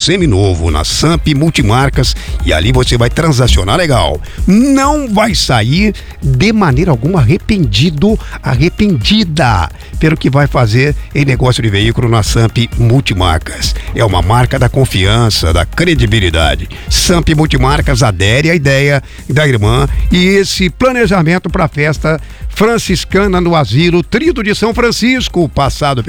seminovo na Samp Multimarcas e ali você vai transacionar legal. Não vai sair de maneira alguma arrependida pelo que vai fazer em negócio de veículo na Samp Multimarcas. É uma marca da confiança, da credibilidade. Samp Multimarcas adere à ideia da irmã e esse planejamento para a festa franciscana no Asilo Tríduo de São Francisco, passado pelo